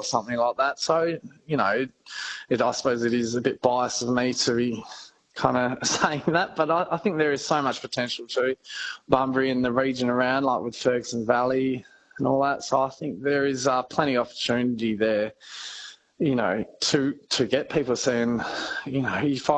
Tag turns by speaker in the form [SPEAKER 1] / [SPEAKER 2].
[SPEAKER 1] or something like that. So, I suppose it is a bit biased of me to be kind of saying that, but I think there is so much potential to Bunbury and the region around, like with Ferguson Valley and all that. So I think there is plenty of opportunity there, to get people saying, you